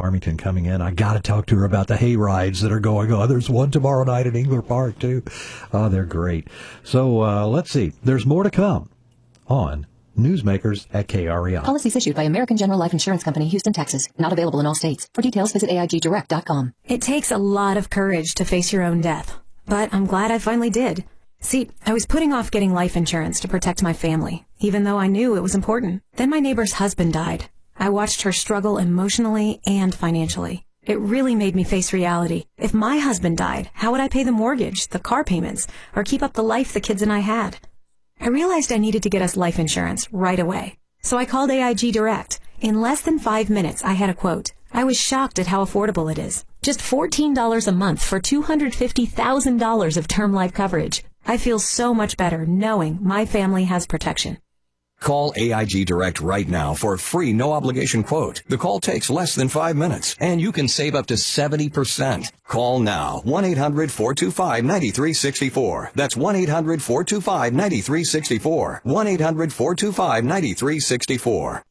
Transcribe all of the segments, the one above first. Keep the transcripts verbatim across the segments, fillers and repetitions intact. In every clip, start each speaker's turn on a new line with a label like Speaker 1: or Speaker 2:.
Speaker 1: Farmington coming in. I got to talk to her about the hay rides that are going on. There's one tomorrow night at Engler Park, too. Oh, they're great. So uh, let's see. There's more to come on Newsmakers at K R E I.
Speaker 2: Policies issued by American General Life Insurance Company, Houston, Texas. Not available in all states. For details, visit A I G direct dot com.
Speaker 3: It takes a lot of courage to face your own death, but I'm glad I finally did. See, I was putting off getting life insurance to protect my family, even though I knew it was important. Then my neighbor's husband died. I watched her struggle emotionally and financially. It really made me face reality. If my husband died, how would I pay the mortgage, the car payments, or keep up the life the kids and I had? I realized I needed to get us life insurance right away. So I called A I G Direct. In less than five minutes, I had a quote. I was shocked at how affordable it is. Just fourteen dollars a month for two hundred fifty thousand dollars of term life coverage. I feel so much better knowing my family has protection.
Speaker 4: Call A I G Direct right now for a free no-obligation quote. The call takes less than five minutes, and you can save up to seventy percent. Call now, one eight hundred four two five nine three six four. That's one eight hundred four two five nine three six four. one eight hundred four two five nine three six four.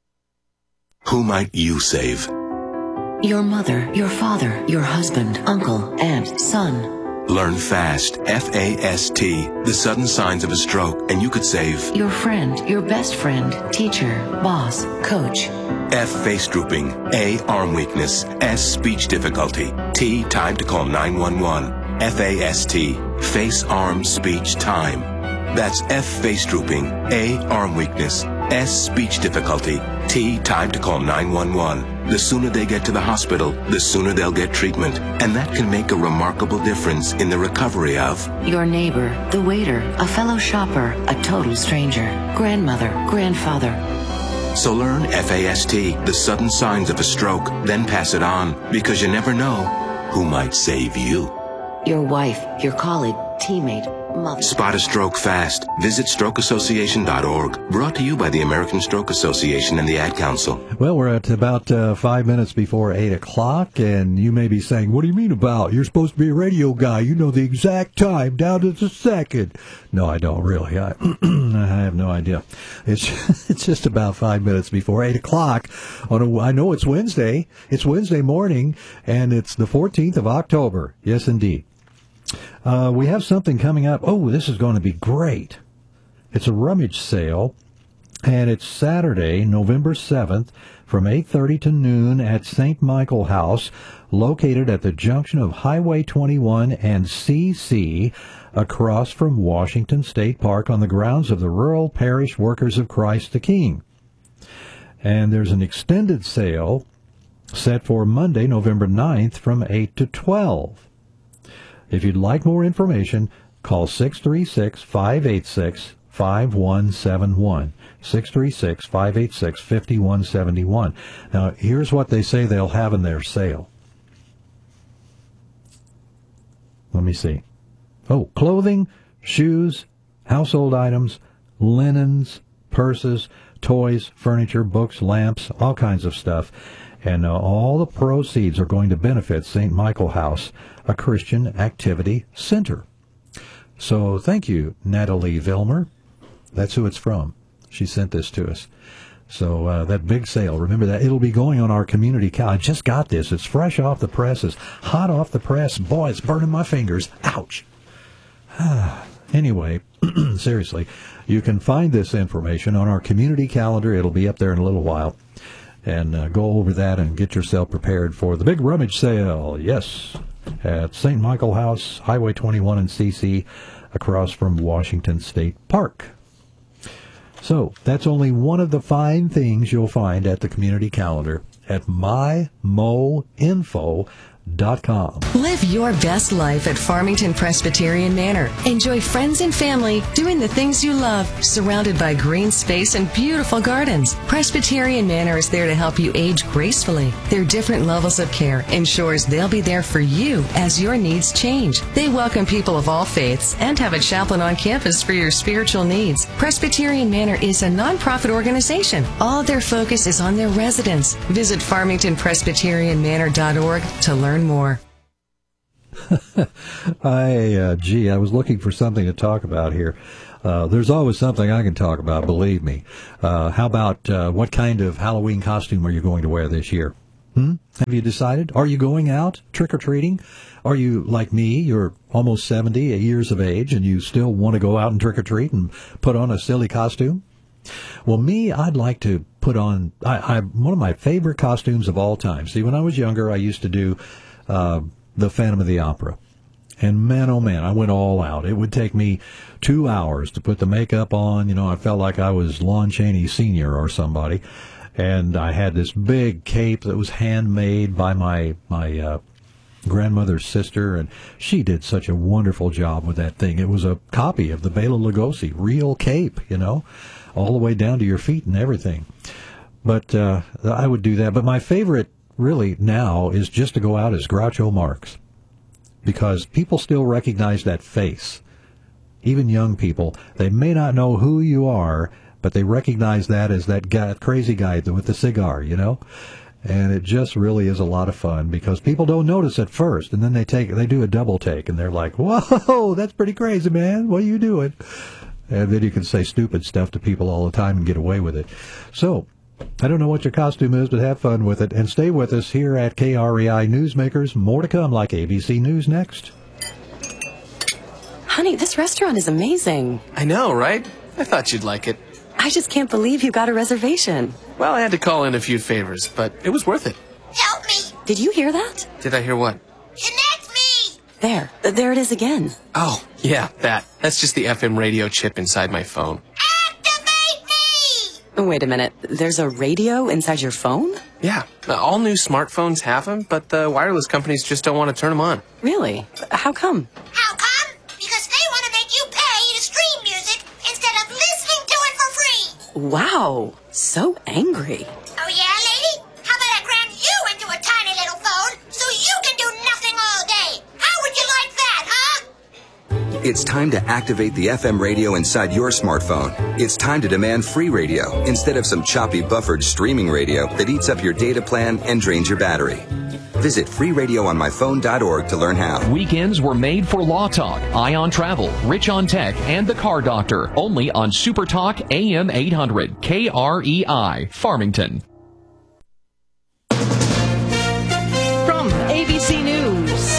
Speaker 5: Who might you save?
Speaker 6: Your mother, your father, your husband, uncle, aunt, son.
Speaker 5: Learn FAST, F A S T, the sudden signs of a stroke, and you could save
Speaker 6: your friend, your best friend, teacher, boss, coach.
Speaker 5: F, face drooping. A, arm weakness. S, speech difficulty. T, time to call nine one one. F A S T, face, arm, speech, time. That's F, face drooping. A, arm weakness. S, speech difficulty. T, time to call nine one one. The sooner they get to the hospital, the sooner they'll get treatment. And that can make a remarkable difference in the recovery of
Speaker 6: your neighbor, the waiter, a fellow shopper, a total stranger, grandmother, grandfather.
Speaker 5: So learn F A S T, the sudden signs of a stroke, then pass it on, because you never know who might save you.
Speaker 6: Your wife, your colleague, teammate, mother.
Speaker 5: Spot a stroke fast. Visit stroke association dot org. Brought to you by the American Stroke Association and the Ad Council.
Speaker 1: Well, we're at about uh, five minutes before eight o'clock, and you may be saying, what do you mean about? You're supposed to be a radio guy. You know the exact time, down to the second. No, I don't really. I, I have no idea. It's it's just about five minutes before eight o'clock. On a, I know it's Wednesday. It's Wednesday morning, and it's the fourteenth of October. Yes, indeed. Uh, we have something coming up. Oh, this is going to be great. It's a rummage sale, and it's Saturday, November seventh, from eight thirty to noon at Saint Michael House, located at the junction of Highway twenty-one and C C, across from Washington State Park on the grounds of the Rural Parish Workers of Christ the King. And there's an extended sale set for Monday, November ninth, from eight to twelve. If you'd like more information, call six three six, five eight six, five one seven one. six three six, five eight six, five one seven one. Now, here's what they say they'll have in their sale. Let me see. Oh, clothing, shoes, household items, linens, purses, toys, furniture, books, lamps, all kinds of stuff. And uh, all the proceeds are going to benefit Saint Michael House, a Christian activity center. So thank you, Natalie Vilmer. That's who it's from. She sent this to us. So uh, that big sale, remember that. It'll be going on our community calendar. I just got this. It's fresh off the presses. Hot off the press. Boy, it's burning my fingers. Ouch. Anyway, seriously, you can find this information on our community calendar. It'll be up there in a little while. And uh, go over that and get yourself prepared for the big rummage sale. Yes, at Saint Michael House, Highway twenty-one and C C, across from Washington State Park. So that's only one of the fine things you'll find at the community calendar at my mo info dot com.
Speaker 7: Live your best life at Farmington Presbyterian Manor. Enjoy friends and family doing the things you love, surrounded by green space and beautiful gardens. Presbyterian Manor is there to help you age gracefully. Their different levels of care ensures they'll be there for you as your needs change. They welcome people of all faiths and have a chaplain on campus for your spiritual needs. Presbyterian Manor is a nonprofit organization. All their focus is on their residents. Visit farmington presbyterian manor dot org to learn more.
Speaker 1: I, uh, gee, I was looking for something to talk about here. Uh, there's always something I can talk about, believe me. Uh, how about uh, what kind of Halloween costume are you going to wear this year? Hmm? Have you decided? Are you going out trick-or-treating? Are you, like me, you're almost seventy years of age, and you still want to go out and trick-or-treat and put on a silly costume? Well, me, I'd like to put on I, I, one of my favorite costumes of all time. See, when I was younger, I used to do uh, the Phantom of the Opera. And man, oh man, I went all out. It would take me two hours to put the makeup on. You know, I felt like I was Lon Chaney Senior or somebody. And I had this big cape that was handmade by my my uh, grandmother's sister, and she did such a wonderful job with that thing. It was a copy of the Bela Lugosi real cape, you know, all the way down to your feet and everything. But uh, I would do that. But my favorite, really, now is just to go out as Groucho Marx, because people still recognize that face. Even young people, they may not know who you are, but they recognize that as that guy, crazy guy with the cigar, you know? And it just really is a lot of fun, because people don't notice at first, and then they take they do a double take, and they're like, whoa, that's pretty crazy, man. What are you doing? And then you can say stupid stuff to people all the time and get away with it. So, I don't know what your costume is, but have fun with it. And stay with us here at K R E I Newsmakers. More to come, like A B C News next.
Speaker 8: Honey, this restaurant is amazing.
Speaker 9: I know, right? I thought you'd like it.
Speaker 8: I just can't believe you got a reservation.
Speaker 9: Well, I had to call in a few favors, but it was worth it.
Speaker 10: Help me!
Speaker 8: Did you hear that?
Speaker 9: Did I hear what?
Speaker 10: Connect me!
Speaker 8: There. There it is again.
Speaker 9: Oh, yeah, that. That's just the F M radio chip inside my phone.
Speaker 10: Activate me!
Speaker 8: Wait a minute. There's a radio inside your phone?
Speaker 9: Yeah. All new smartphones have them, but the wireless companies just don't want to turn them on.
Speaker 8: Really? How come?
Speaker 10: How come? Because they want to make you pay to stream music instead of listening to it for free.
Speaker 8: Wow. So angry.
Speaker 10: Oh, yeah, lady? How about I cram you into a tiny little phone so you can do nothing all day? How would you like that, huh?
Speaker 11: It's time to activate the F M radio inside your smartphone. It's time to demand free radio instead of some choppy buffered streaming radio that eats up your data plan and drains your battery. Visit free radio on my phone dot org to learn how.
Speaker 12: Weekends were made for Law Talk, Ion Travel, Rich on Tech, and The Car Doctor. Only on Super Talk A M eight hundred, K R E I, Farmington.
Speaker 13: From A B C News,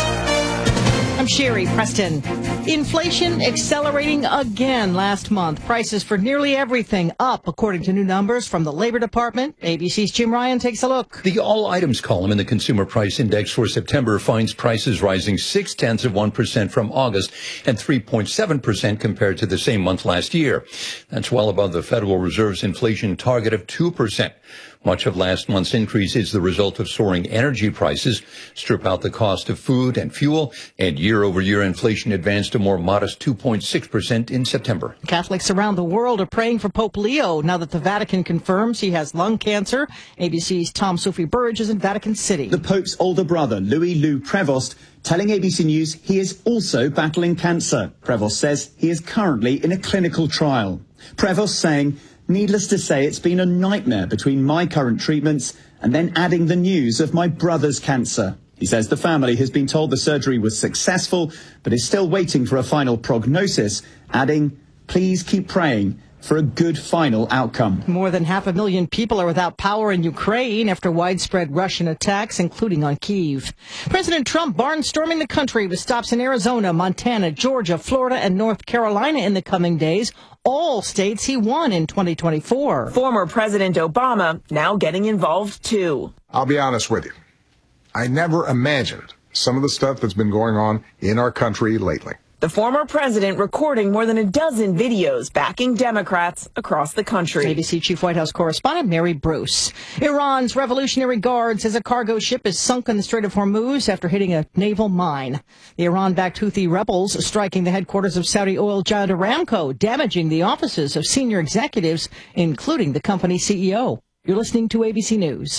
Speaker 13: I'm Sherry Preston. Inflation accelerating again last month. Prices for nearly everything up, according to new numbers from the Labor Department. A B C's Jim Ryan takes a look.
Speaker 14: The all items column in the Consumer Price Index for September finds prices rising six tenths of one percent from August and three point seven percent compared to the same month last year. That's well above the Federal Reserve's inflation target of two percent. Much of last month's increase is the result of soaring energy prices. Strip out the cost of food and fuel, and year-over-year inflation advanced a more modest two point six percent in September.
Speaker 13: Catholics around the world are praying for Pope Leo now that the Vatican confirms he has lung cancer. A B C's Tom Sophie Burge is in Vatican City.
Speaker 15: The Pope's older brother, Louis Lou Prevost, telling A B C News he is also battling cancer. Prevost says he is currently in a clinical trial. Prevost saying, needless to say, it's been a nightmare between my current treatments and then adding the news of my brother's cancer. He says the family has been told the surgery was successful, but is still waiting for a final prognosis, adding, please keep praying for a good final outcome.
Speaker 13: More than half a million people are without power in Ukraine after widespread Russian attacks, including on Kyiv. President Trump barnstorming the country with stops in Arizona, Montana, Georgia, Florida, and North Carolina in the coming days. All states he won in twenty twenty-four.
Speaker 16: Former President Obama now getting involved, too.
Speaker 17: I'll be honest with you. I never imagined some of the stuff that's been going on in our country lately.
Speaker 16: The former president recording more than a dozen videos backing Democrats across the country.
Speaker 13: A B C Chief White House correspondent Mary Bruce. Iran's Revolutionary Guard says a cargo ship is sunk in the Strait of Hormuz after hitting a naval mine. The Iran-backed Houthi rebels striking the headquarters of Saudi oil giant Aramco, damaging the offices of senior executives, including the company's C E O. You're listening to A B C News.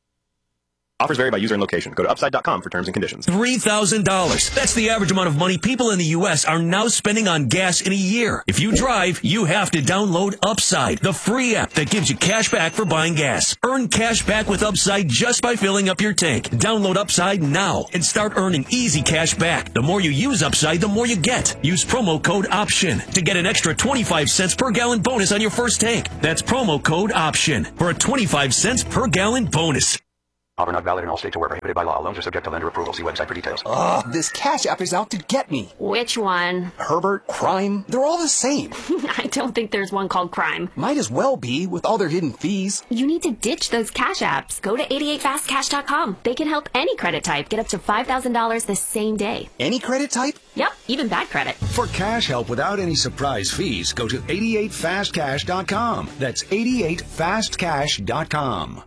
Speaker 18: Offers vary by user and location. Go to upside dot com for terms and conditions.
Speaker 19: three thousand dollars. That's the average amount of money people in the U S are now spending on gas in a year. If you drive, you have to download Upside, the free app that gives you cash back for buying gas. Earn cash back with Upside just by filling up your tank. Download Upside now and start earning easy cash back. The more you use Upside, the more you get. Use promo code OPTION to get an extra twenty-five cents per gallon bonus on your first tank. That's promo code OPTION for a twenty-five cents per gallon bonus.
Speaker 20: Offer not valid in all states or where prohibited by law. Loans are subject to lender approval. See website for details.
Speaker 21: Ugh, this Cash App is out to get me.
Speaker 22: Which one?
Speaker 21: Herbert, Crime, they're all the same.
Speaker 22: I don't think there's one called Crime.
Speaker 21: Might as well be, with all their hidden fees.
Speaker 22: You need to ditch those Cash Apps. Go to eighty-eight fast cash dot com. They can help any credit type get up to five thousand dollars the same day.
Speaker 21: Any credit type?
Speaker 22: Yep, even bad credit.
Speaker 23: For cash help without any surprise fees, go to eighty-eight fast cash dot com. That's eighty-eight fast cash dot com.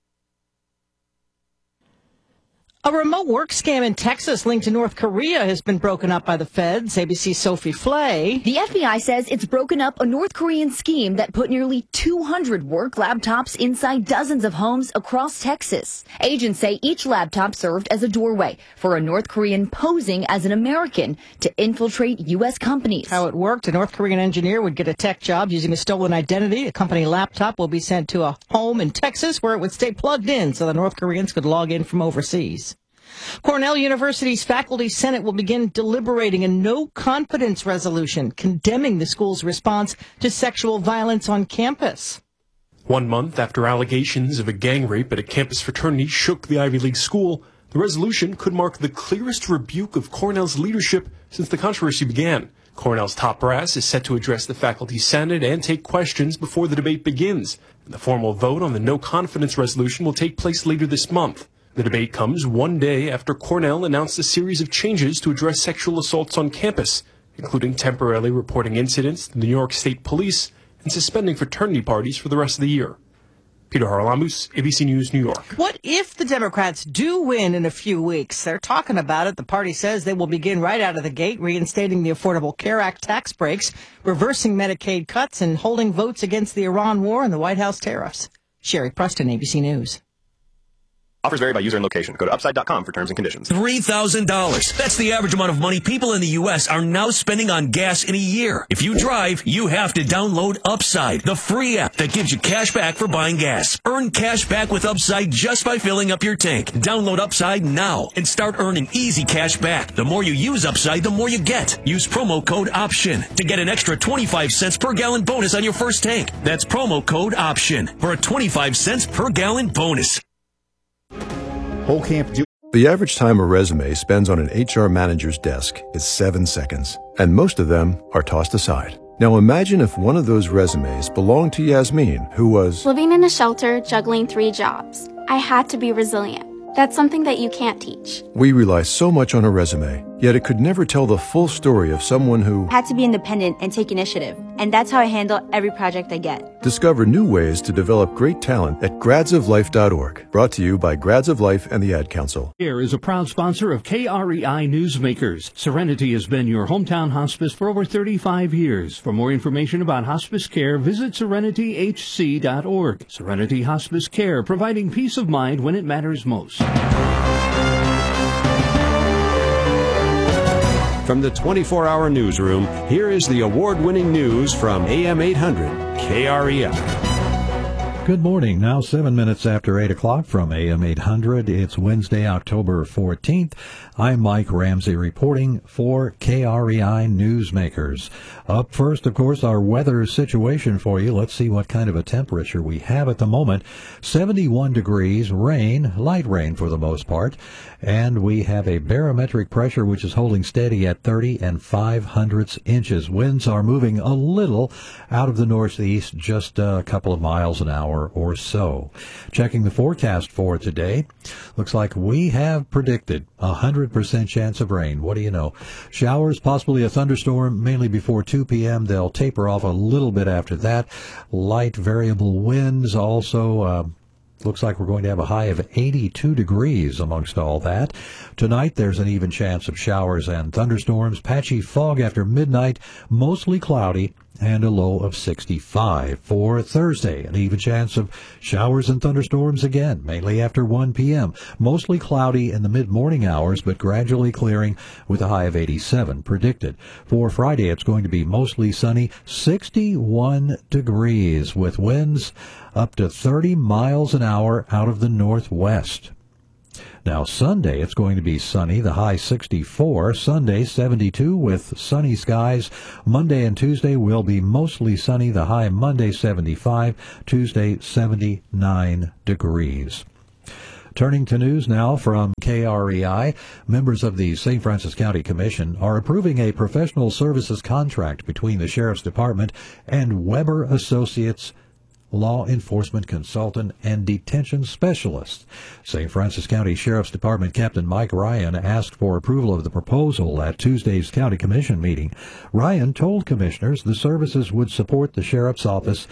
Speaker 13: A remote work scam in Texas linked to North Korea has been broken up by the feds. A B C's Sophie Flay.
Speaker 24: The F B I says it's broken up a North Korean scheme that put nearly two hundred work laptops inside dozens of homes across Texas. Agents say each laptop served as a doorway for a North Korean posing as an American to infiltrate U S companies.
Speaker 13: How it worked, a North Korean engineer would get a tech job using a stolen identity. A company laptop will be sent to a home in Texas where it would stay plugged in so the North Koreans could log in from overseas. Cornell University's Faculty Senate will begin deliberating a no-confidence resolution condemning the school's response to sexual violence on campus.
Speaker 25: One month after allegations of a gang rape at a campus fraternity shook the Ivy League school, the resolution could mark the clearest rebuke of Cornell's leadership since the controversy began. Cornell's top brass is set to address the Faculty Senate and take questions before the debate begins. And the formal vote on the no-confidence resolution will take place later this month. The debate comes one day after Cornell announced a series of changes to address sexual assaults on campus, including temporarily reporting incidents to the New York State Police and suspending fraternity parties for the rest of the year. Peter Haralamus, A B C News, New York.
Speaker 13: What if the Democrats do win in a few weeks? They're talking about it. The party says they will begin right out of the gate, reinstating the Affordable Care Act tax breaks, reversing Medicaid cuts, and holding votes against the Iran war and the White House tariffs. Sherry Preston, A B C News.
Speaker 18: Offers vary by user and location. Go to upside dot com for terms and conditions.
Speaker 19: three thousand dollars. That's the average amount of money people in the U S are now spending on gas in a year. If you drive, you have to download Upside, the free app that gives you cash back for buying gas. Earn cash back with Upside just by filling up your tank. Download Upside now and start earning easy cash back. The more you use Upside, the more you get. Use promo code OPTION to get an extra twenty-five cents per gallon bonus on your first tank. That's promo code OPTION for a twenty-five cents per gallon bonus.
Speaker 26: Whole Camp Ju- The average time a resume spends on an H R manager's desk is seven seconds, and most of them are tossed aside. Now imagine if one of those resumes belonged to Yasmin, who was
Speaker 27: living in a shelter, juggling three jobs. I had to be resilient. That's something that you can't teach.
Speaker 26: We rely so much on a resume, yet it could never tell the full story of someone who
Speaker 28: had to be independent and take initiative. And that's how I handle every project I get.
Speaker 26: Discover new ways to develop great talent at grads of life dot org. Brought to you by Grads of Life and the Ad Council.
Speaker 29: Care is a proud sponsor of K R E I Newsmakers. Serenity has been your hometown hospice for over thirty-five years. For more information about hospice care, visit serenity h c dot org. Serenity Hospice Care, providing peace of mind when it matters most.
Speaker 30: From the twenty-four hour newsroom, here is the award-winning news from A M eight hundred K R E I.
Speaker 1: Good morning. Now seven minutes after eight o'clock from A M eight hundred. It's Wednesday, October fourteenth. I'm Mike Ramsey reporting for K R E I Newsmakers. Up first, of course, our weather situation for you. Let's see what kind of a temperature we have at the moment. seventy-one degrees, rain, light rain for the most part. And we have a barometric pressure which is holding steady at thirty and five hundredths inches. Winds are moving a little out of the northeast, just a couple of miles an hour or so. Checking the forecast for today, looks like we have predicted a one hundred percent chance of rain. What do you know? Showers, possibly a thunderstorm, mainly before two p.m. They'll taper off a little bit after that. Light variable winds also. Uh, Looks like we're going to have a high of eighty-two degrees amongst all that. Tonight, there's an even chance of showers and thunderstorms. Patchy fog after midnight, mostly cloudy, and a low of sixty-five. For Thursday, an even chance of showers and thunderstorms again, mainly after one p.m. Mostly cloudy in the mid-morning hours, but gradually clearing with a high of eighty-seven predicted. For Friday, it's going to be mostly sunny, sixty-one degrees, with winds up to thirty miles an hour out of the northwest. Now, Sunday, it's going to be sunny, the high sixty-four. Sunday, seventy-two with sunny skies. Monday and Tuesday will be mostly sunny, the high Monday seventy-five, Tuesday seventy-nine degrees. Turning to news now from K R E I, members of the Saint Francis County Commission are approving a professional services contract between the Sheriff's Department and Weber Associates law enforcement consultant and detention specialist. Saint Francis County Sheriff's Department Captain Mike Ryan asked for approval of the proposal at Tuesday's County Commission meeting. Ryan told commissioners the services would support the Sheriff's Office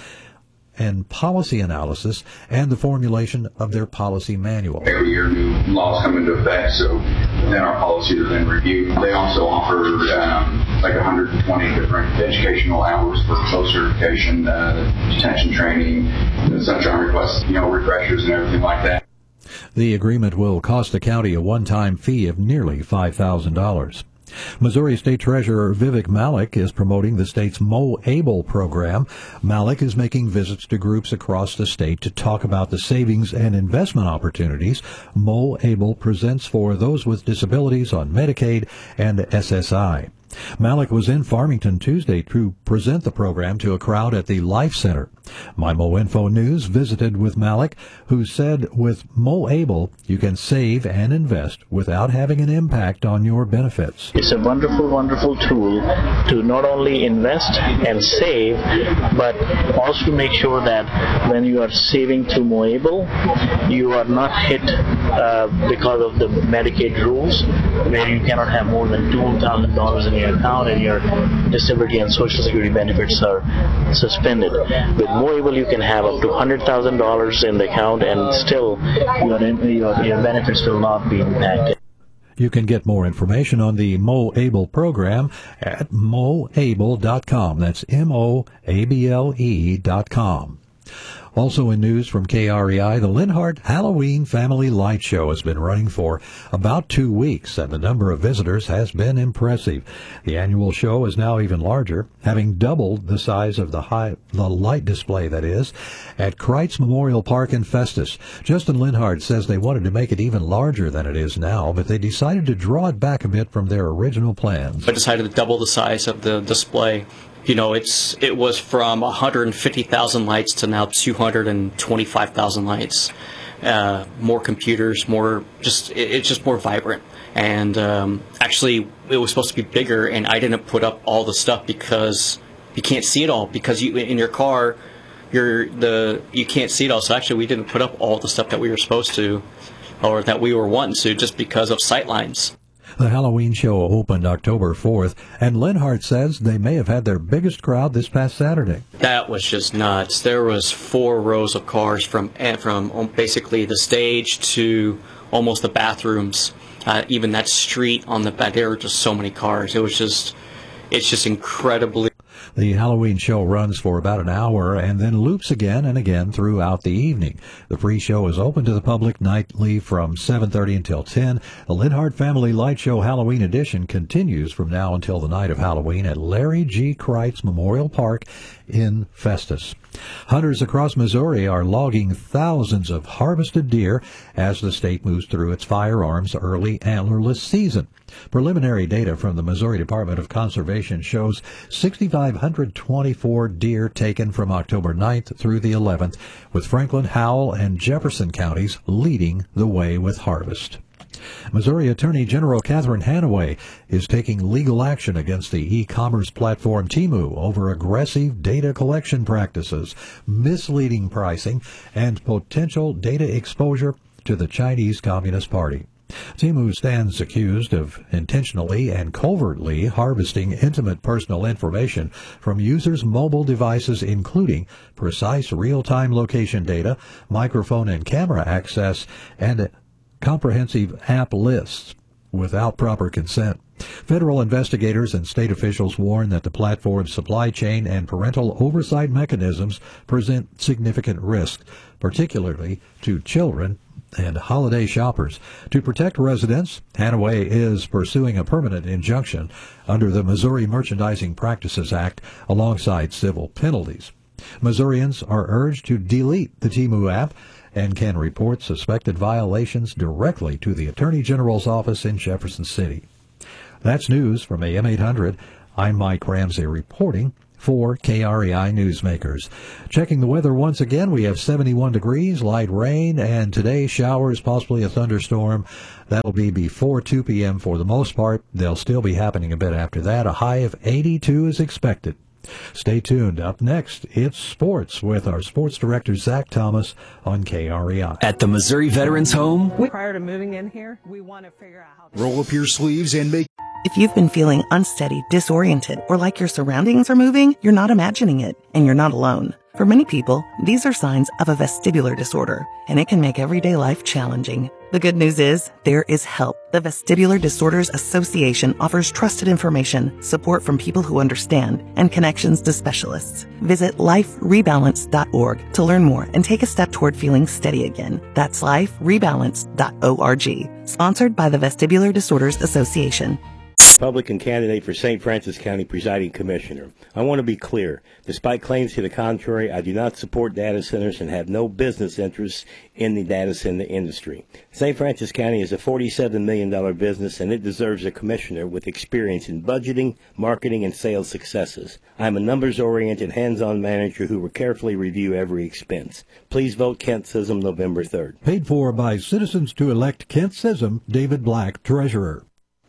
Speaker 1: and policy analysis and the formulation of their policy manual.
Speaker 2: Every year new laws come into effect, so then our policies are then reviewed. They also offer um, like one hundred twenty different educational hours for close certification, uh, detention training, sunshine requests, you know, refreshers and everything like that.
Speaker 1: The agreement will cost the county a one-time fee of nearly five thousand dollars. Missouri State Treasurer Vivek Malik is promoting the state's Mo Able program. Malik is making visits to groups across the state to talk about the savings and investment opportunities Mo Able presents for those with disabilities on Medicaid and S S I. Malik was in Farmington Tuesday to present the program to a crowd at the Life Center. My Mo Info News visited with Malik, who said with Mo Able, you can save and invest without having an impact on your benefits.
Speaker 3: It's a wonderful, wonderful tool to not only invest and save, but also to make sure that when you are saving through Mo Able, you are not hit uh, because of the Medicaid rules, where you cannot have more than two thousand dollars in your account and your disability and social security benefits are suspended. With Mo Able, you can have up to one hundred thousand dollars in the account and still your, your, your benefits will not be impacted.
Speaker 1: You can get more information on the Mo Able program at mo able dot com. That's M O A B L E dot com. Also in news from K R E I, the Linhart Halloween Family Light Show has been running for about two weeks, and the number of visitors has been impressive. The annual show is now even larger, having doubled the size of the, high, the light display, that is, at Kreitz Memorial Park in Festus. Justin Linhart says they wanted to make it even larger than it is now, but they decided to draw it back a bit from their original plans.
Speaker 4: I decided to double the size of the display. You know, it's it was from one hundred fifty thousand lights to now two hundred twenty-five thousand lights. Uh, more computers, more just it, it's just more vibrant. And um, actually, it was supposed to be bigger, and I didn't put up all the stuff because you can't see it all. Because you in your car, you're the you can't see it all. So actually, we didn't put up all the stuff that we were supposed to, or that we were wanting to, just because of sight lines.
Speaker 1: The Halloween show opened October fourth, and Linhart says they may have had their biggest crowd this past Saturday.
Speaker 4: That was just nuts. There was four rows of cars from from basically the stage to almost the bathrooms. Uh, even that street on the back, there were just so many cars. It was just, it's just incredibly.
Speaker 1: The Halloween show runs for about an hour and then loops again and again throughout the evening. The pre-show is open to the public nightly from seven thirty until ten. The Linhart Family Light Show Halloween edition continues from now until the night of Halloween at Larry G. Kreitz Memorial Park in Festus. Hunters across Missouri are logging thousands of harvested deer as the state moves through its firearms early antlerless season. Preliminary data from the Missouri Department of Conservation shows six thousand five hundred twenty-four deer taken from October ninth through the eleventh, with Franklin, Howell, and Jefferson counties leading the way with harvest. Missouri Attorney General Catherine Hanaway is taking legal action against the e-commerce platform Temu over aggressive data collection practices, misleading pricing, and potential data exposure to the Chinese Communist Party. Temu stands accused of intentionally and covertly harvesting intimate personal information from users' mobile devices, including precise real-time location data, microphone and camera access, and comprehensive app lists without proper consent. Federal investigators and state officials warn that the platform's supply chain and parental oversight mechanisms present significant risks, particularly to children and holiday shoppers. To protect residents, Hanaway is pursuing a permanent injunction under the Missouri Merchandising Practices Act alongside civil penalties. Missourians are urged to delete the Temu app and can report suspected violations directly to the Attorney General's office in Jefferson City. That's news from A M eight hundred. I'm Mike Ramsey reporting for K R E I Newsmakers. Checking the weather once again, we have seventy-one degrees, light rain, and today showers, possibly a thunderstorm. That'll be before two p.m. for the most part. They'll still be happening a bit after that. A high of eighty-two is expected. Stay tuned. Up next, it's sports with our sports director, Zach Thomas, on K R E I.
Speaker 5: At the Missouri Veterans Home,
Speaker 6: prior to moving in here, we want to figure out how to
Speaker 7: roll up your sleeves and make...
Speaker 8: If you've been feeling unsteady, disoriented, or like your surroundings are moving, you're not imagining it, and you're not alone. For many people, these are signs of a vestibular disorder, and it can make everyday life challenging. The good news is, there is help. The Vestibular Disorders Association offers trusted information, support from people who understand, and connections to specialists. Visit life rebalance dot org to learn more and take a step toward feeling steady again. That's life rebalance dot org. Sponsored by the Vestibular Disorders Association.
Speaker 9: Republican candidate for Saint Francis County Presiding Commissioner. I want to be clear. Despite claims to the contrary, I do not support data centers and have no business interests in the data center industry. Saint Francis County is a forty-seven million dollars business, and it deserves a commissioner with experience in budgeting, marketing, and sales successes. I'm a numbers-oriented, hands-on manager who will carefully review every expense. Please vote Kent Sism November third.
Speaker 1: Paid for by citizens to elect Kent Sism, David Black, Treasurer.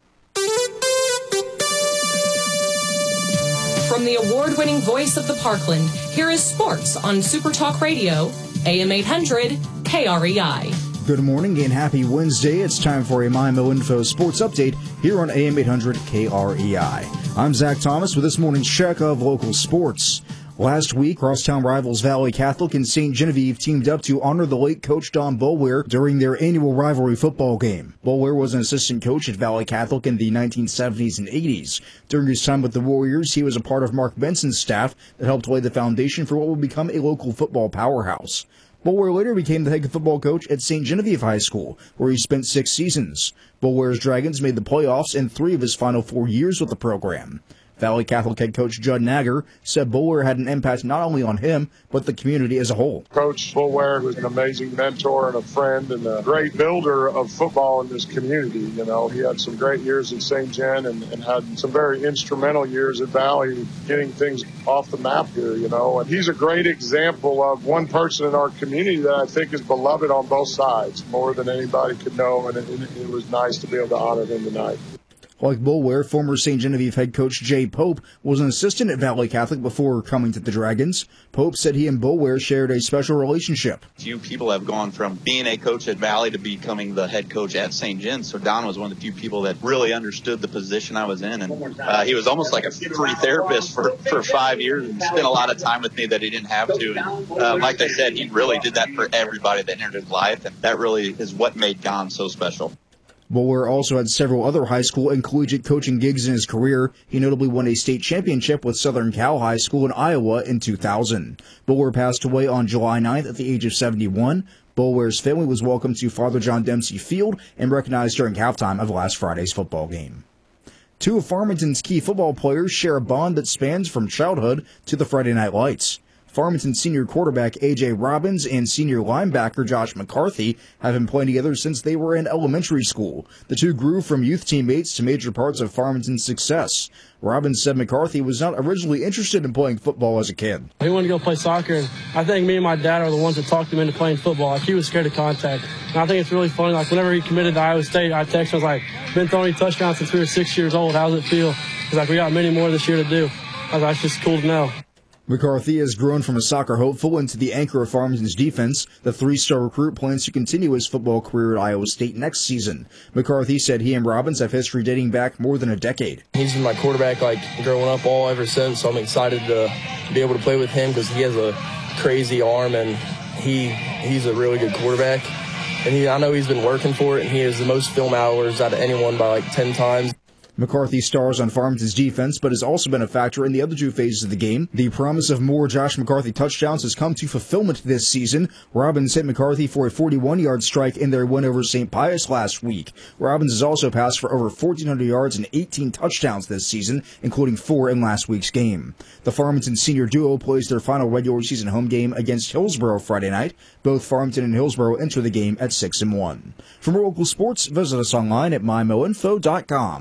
Speaker 10: From the award-winning voice of the Parkland, here is sports on Super Talk Radio, A M eight hundred, K R E I.
Speaker 7: Good morning and happy Wednesday. It's time for a MyMo Info Sports Update here on A M eight hundred K R E I. I'm Zach Thomas with this morning's check of local sports. Last week, crosstown rivals Valley Catholic and Saint Genevieve teamed up to honor the late coach Don Boulware during their annual rivalry football game. Boulware was an assistant coach at Valley Catholic in the nineteen seventies and eighties. During his time with the Warriors, he was a part of Mark Benson's staff that helped lay the foundation for what would become a local football powerhouse. Boulware later became the head football coach at Saint Genevieve High School, where he spent six seasons. Boulware's Dragons made the playoffs in three of his final four years with the program. Valley Catholic head coach Judd Nagger said Boulware had an impact not only on him, but the community as a whole.
Speaker 11: Coach Boulware was an amazing mentor and a friend and a great builder of football in this community. You know, he had some great years at Saint Gen and, and had some very instrumental years at Valley getting things off the map here, you know. And he's a great example of one person in our community that I think is beloved on both sides, more than anybody could know, and it, it was nice to be able to honor him tonight.
Speaker 7: Like Boulware, former Saint Genevieve head coach Jay Pope was an assistant at Valley Catholic before coming to the Dragons. Pope said he and Boulware shared a special relationship.
Speaker 12: Few people have gone from being a coach at Valley to becoming the head coach at Saint Gen, so Don was one of the few people that really understood the position I was in, and uh, he was almost like a free therapist for, for five years and spent a lot of time with me that he didn't have to. And uh, like I said, he really did that for everybody that entered his life, and that really is what made Don so special.
Speaker 7: Boulware also had several other high school and collegiate coaching gigs in his career. He notably won a state championship with Southern Cal High School in Iowa in two thousand. Boulware passed away on July ninth at the age of seventy-one. Boulware's family was welcomed to Father John Dempsey Field and recognized during halftime of last Friday's football game. Two of Farmington's key football players share a bond that spans from childhood to the Friday Night Lights. Farmington senior quarterback A J Robbins and senior linebacker Josh McCarthy have been playing together since they were in elementary school. The two grew from youth teammates to major parts of Farmington's success. Robbins said McCarthy was not originally interested in playing football as a kid.
Speaker 14: He wanted to go play soccer, and I think me and my dad are the ones that talked him into playing football. Like, he was scared of contact. And I think it's really funny. Like, whenever he committed to Iowa State, I texted him, I was like, been throwing touchdowns since we were six years old. How does it feel? He's like, we got many more this year to do. I was like, it's just cool to know.
Speaker 7: McCarthy has grown from a soccer hopeful into the anchor of Farmington's defense. The three-star recruit plans to continue his football career at Iowa State next season. McCarthy said he and Robbins have history dating back more than a decade.
Speaker 14: He's been my quarterback like growing up all ever since, so I'm excited to be able to play with him because he has a crazy arm and he he's a really good quarterback. And he, I know he's been working for it, and he has the most film hours out of anyone by like ten times.
Speaker 7: McCarthy stars on Farmington's defense, but has also been a factor in the other two phases of the game. The promise of more Josh McCarthy touchdowns has come to fulfillment this season. Robbins hit McCarthy for a forty-one-yard strike in their win over Saint Pius last week. Robbins has also passed for over fourteen hundred yards and eighteen touchdowns this season, including four in last week's game. The Farmington senior duo plays their final regular season home game against Hillsborough Friday night. Both Farmington and Hillsborough enter the game at six and one. For more local sports, visit us online at my mo info dot com. Now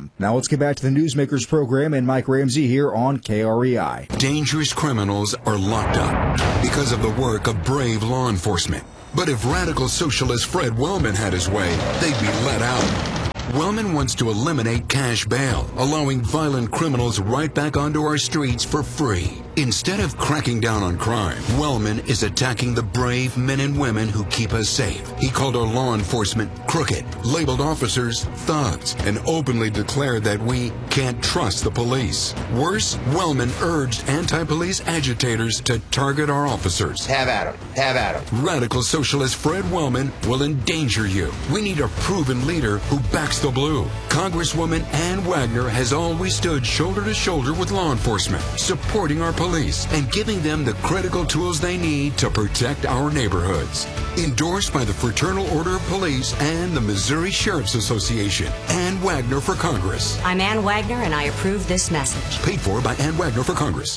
Speaker 7: let's get back to the Newsmakers program and Mike Ramsey here on K R E I.
Speaker 13: Dangerous criminals are locked up because of the work of brave law enforcement. But if radical socialist Fred Wellman had his way, they'd be let out. Wellman wants to eliminate cash bail, allowing violent criminals right back onto our streets for free. Instead of cracking down on crime, Wellman is attacking the brave men and women who keep us safe. He called our law enforcement crooked, labeled officers thugs, and openly declared that we can't trust the police. Worse, Wellman urged anti-police agitators to target our officers.
Speaker 15: Have at him. Have at him.
Speaker 13: Radical socialist Fred Wellman will endanger you. We need a proven leader who backs the blue. Congresswoman Ann Wagner has always stood shoulder to shoulder with law enforcement, supporting our police and giving them the critical tools they need to protect our neighborhoods. Endorsed by the Fraternal Order of Police and the Missouri Sheriff's Association. Ann Wagner for Congress.
Speaker 16: I'm Ann Wagner, and I approve this message.
Speaker 13: Paid for by Ann Wagner for Congress.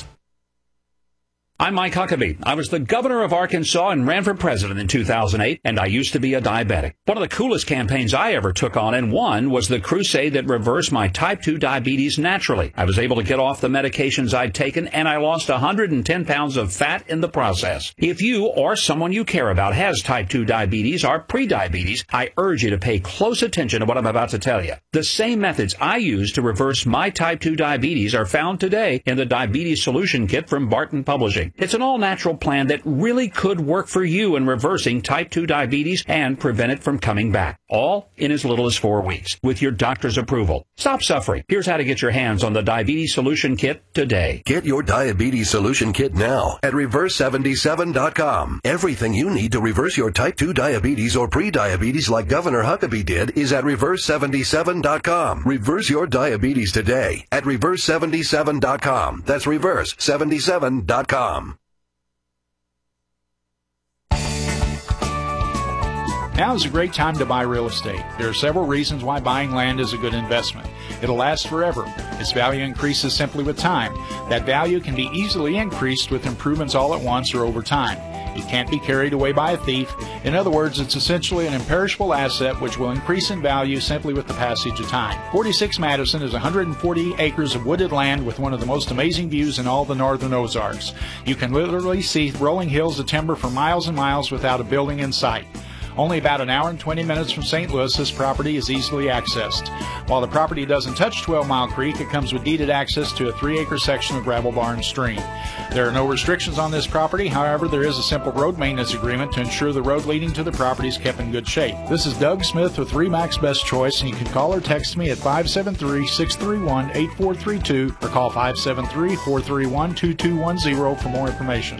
Speaker 17: I'm Mike Huckabee. I was the governor of Arkansas and ran for president in two thousand eight, and I used to be a diabetic. One of the coolest campaigns I ever took on and won was the crusade that reversed my type two diabetes naturally. I was able to get off the medications I'd taken, and I lost one hundred ten pounds of fat in the process. If you or someone you care about has type two diabetes or prediabetes, I urge you to pay close attention to what I'm about to tell you. The same methods I used to reverse my type two diabetes are found today in the Diabetes Solution Kit from Barton Publishing. It's an all-natural plan that really could work for you in reversing type two diabetes and prevent it from coming back. All in as little as four weeks with your doctor's approval. Stop suffering. Here's how to get your hands on the Diabetes Solution Kit today.
Speaker 20: Get your Diabetes Solution Kit now at reverse seventy-seven dot com. Everything you need to reverse your type two diabetes or pre-diabetes like Governor Huckabee did is at reverse seventy-seven dot com. Reverse your diabetes today at reverse seventy-seven dot com. That's reverse seventy-seven dot com.
Speaker 21: Now is a great time to buy real estate. There are several reasons why buying land is a good investment. It'll last forever. Its value increases simply with time. That value can be easily increased with improvements all at once or over time. It can't be carried away by a thief. In other words, it's essentially an imperishable asset which will increase in value simply with the passage of time. forty-six Madison is one hundred forty acres of wooded land with one of the most amazing views in all the northern Ozarks. You can literally see rolling hills of timber for miles and miles without a building in sight. Only about an hour and twenty minutes from Saint Louis, this property is easily accessed. While the property doesn't touch twelve Mile Creek, it comes with deeded access to a three-acre section of Gravel Barn Stream. There are no restrictions on this property. However, there is a simple road maintenance agreement to ensure the road leading to the property is kept in good shape. This is Doug Smith with RE/MAX Best Choice, and you can call or text me at five seven three, six three one, eight four three two or call five seven three, four three one, two two one zero for more information.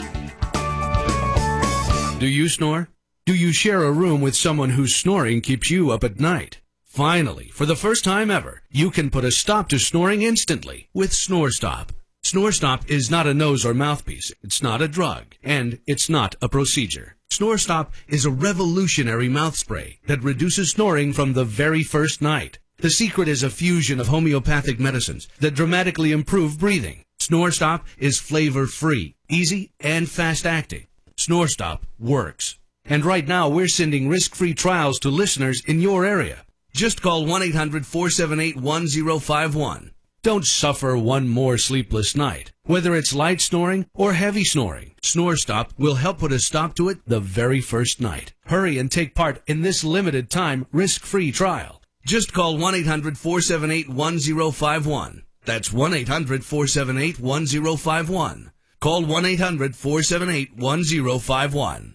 Speaker 22: Do you snore? Do you share a room with someone whose snoring keeps you up at night? Finally, for the first time ever, you can put a stop to snoring instantly with SnoreStop. SnoreStop is not a nose or mouthpiece, it's not a drug, and it's not a procedure. SnoreStop is a revolutionary mouth spray that reduces snoring from the very first night. The secret is a fusion of homeopathic medicines that dramatically improve breathing. SnoreStop is flavor-free, easy, and fast-acting. SnoreStop works. And right now, we're sending risk-free trials to listeners in your area. Just call one eight hundred, four seven eight, one zero five one. Don't suffer one more sleepless night. Whether it's light snoring or heavy snoring, SnoreStop will help put a stop to it the very first night. Hurry and take part in this limited-time risk-free trial. Just call one eight hundred, four seven eight, one zero five one. That's one eight hundred, four seven eight, one zero five one. Call one eight hundred, four seven eight, one zero five one.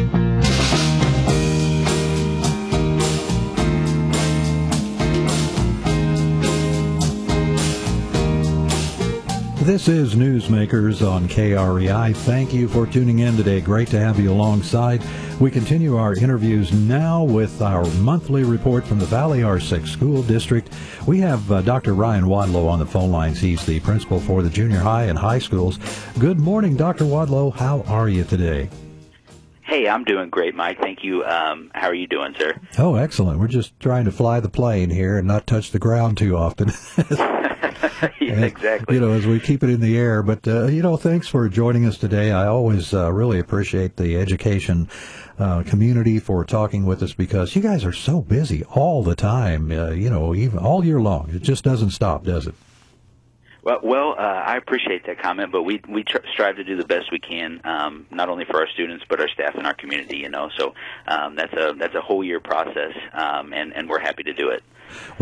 Speaker 1: This is Newsmakers on K R E I. Thank you for tuning in today. Great to have you alongside. We continue our interviews now with our monthly report from the Valley R six School District. We have uh, Doctor Ryan Wadlow on the phone lines. He's the principal for the junior high and high schools. Good morning, Doctor Wadlow. How are you today?
Speaker 23: Hey, I'm doing great, Mike. Thank you. Um, how are you doing, sir?
Speaker 1: Oh, excellent. We're just trying to fly the plane here and not touch the ground too often.
Speaker 23: yeah,
Speaker 1: And,
Speaker 23: exactly.
Speaker 1: You know, as we keep it in the air. But, uh, you know, thanks for joining us today. I always uh, really appreciate the education uh, community for talking with us because you guys are so busy all the time, uh, you know, even all year long. It just doesn't stop, does it?
Speaker 23: Well, well, uh, I appreciate that comment, but we we tr- strive to do the best we can, um, not only for our students but our staff and our community. You know, so um, that's a that's a whole year process, um, and and we're happy to do it.